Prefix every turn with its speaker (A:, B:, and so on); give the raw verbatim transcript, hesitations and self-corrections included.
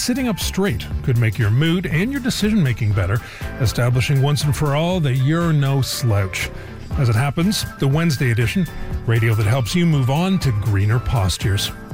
A: sitting up straight could make your mood and your decision-making better, establishing once and for all that you're no slouch. As it happens, the Wednesday edition, radio that helps you move on to greener pastures.